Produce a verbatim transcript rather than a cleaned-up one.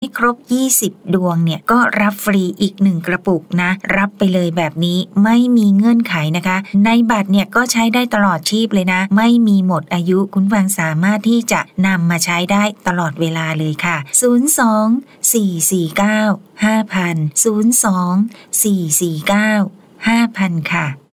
ครบยี่สิบดวงเนี่ยก็รับฟรีอีกหนึ่งกระปุกนะรับไปเลยแบบนี้ไม่มีเงื่อนไขนะคะในบัตรเนี่ยก็ใช้ได้ตลอดชีพเลยนะไม่มีหมดอายุคุณฟังสามารถที่จะนำมาใช้ได้ตลอดเวลาเลยค่ะศูนย์ สอง สี่ สี่ เก้า ห้า ศูนย์ สอง สี่ สี่ เก้า ห้า ค่ะ